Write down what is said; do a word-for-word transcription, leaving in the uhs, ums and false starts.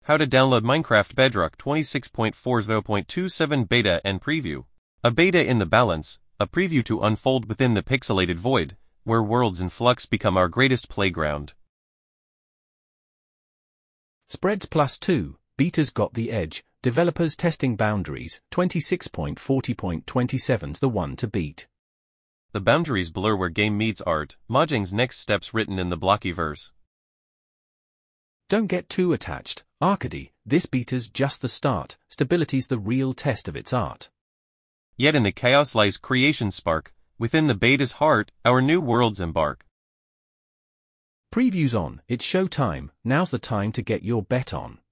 How to download Minecraft Bedrock twenty-six point forty point twenty-seven beta and preview. A beta in the balance, a preview to unfold within the pixelated void, where worlds in flux become our greatest playground. Spreads plus two, betas got the edge, developers testing boundaries, twenty-six point forty point twenty-seven's the one to beat. The boundaries blur where game meets art, Mojang's next steps written in the blocky verse. Don't get too attached, Arcady, this beta's just the start, stability's the real test of its art. Yet in the chaos lies creation spark, within the beta's heart, our new worlds embark. Previews on, it's show time, now's the time to get your bet on.